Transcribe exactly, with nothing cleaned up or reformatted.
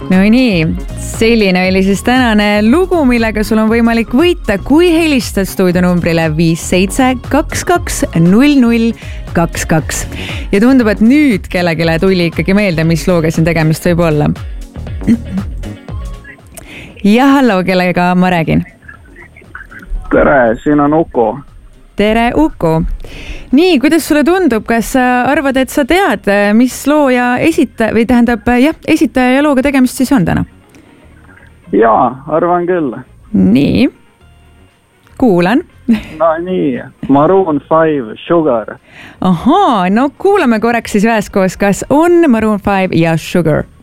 no nii, selline oli siis tänane lugu, millega sul on võimalik võita, kui helistad stuudionumbrile viis seitse kaks kaks null null kaks kaks. Ja tundub, et nüüd kellegile tuli ikkagi meelde, mis looga siin tegemist võib olla. Ja hallo, kellega ma räägin? Tere, siin on Uku. Tere, Uku. Nii, kuidas sulle tundub, kas sa arvad, et sa tead, mis loo ja esita, või tähendab, jah, esitaja ja looga tegemist siis on täna? Jaa, arvan küll. Nii, kuulan. No nii, Maroon five, Sugar. Ahaa, no kuulame korraks siis üheskoos, kas on Maroon five ja Sugar.